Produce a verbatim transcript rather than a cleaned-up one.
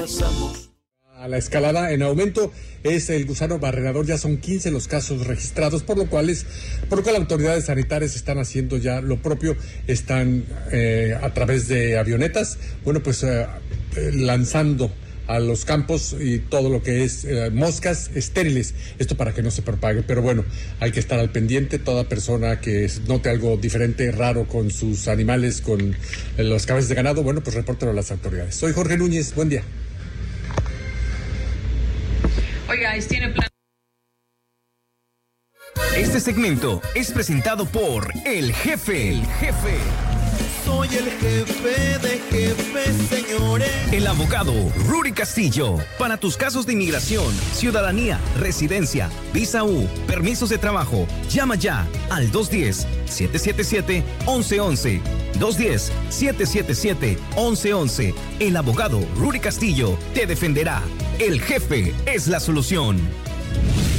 pasamos. A la escalada en aumento es el gusano barrenador, ya son quince los casos registrados, por lo cual es, por lo cual las autoridades sanitarias están haciendo ya lo propio, están eh, a través de avionetas, bueno pues eh, lanzando a los campos y todo lo que es eh, moscas estériles, esto para que no se propague, pero bueno, hay que estar al pendiente, toda persona que note algo diferente, raro con sus animales, con eh, los cabezas de ganado, bueno pues repórtelo a las autoridades. Soy Jorge Núñez, buen día. Oiga, tiene plan. Este segmento es presentado por El Jefe. El Jefe. Soy el jefe de jefes, señores. El abogado Rudy Castillo. Para tus casos de inmigración, ciudadanía, residencia, visa U, permisos de trabajo, llama ya al dos uno cero, siete siete siete, once once. dos uno cero, siete siete siete, once once. El abogado Rudy Castillo te defenderá. El Jefe es la solución.